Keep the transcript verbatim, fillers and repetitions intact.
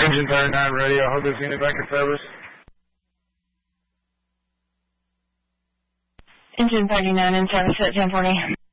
Engine thirty-nine radio, hope it's unit back in service. Engine thirty-nine in service at ten forty.